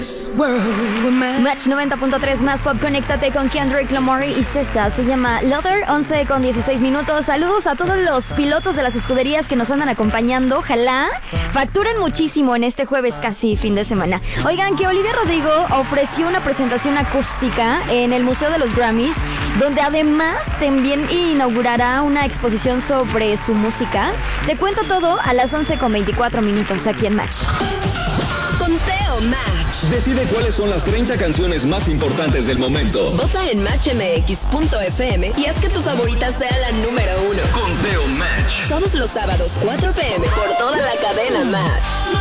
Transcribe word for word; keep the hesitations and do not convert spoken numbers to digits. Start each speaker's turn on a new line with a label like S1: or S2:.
S1: Match noventa punto tres más pop, conéctate con Kendrick Lamar y César. Se llama Leather, once con dieciséis minutos. Saludos a todos los pilotos de las escuderías que nos andan acompañando. Ojalá facturen muchísimo en este jueves casi fin de semana. Oigan, que Olivia Rodrigo ofreció una presentación acústica en el Museo de los Grammys, donde además también inaugurará una exposición sobre su música. Te cuento todo a las once con veinticuatro minutos aquí en Match.
S2: Conteo Match.
S3: Decide cuáles son las treinta canciones más importantes del momento.
S2: Vota en match m x punto f m y haz que tu favorita sea la número uno.
S3: Conteo Match.
S2: Todos los sábados, cuatro p m por toda la cadena Match.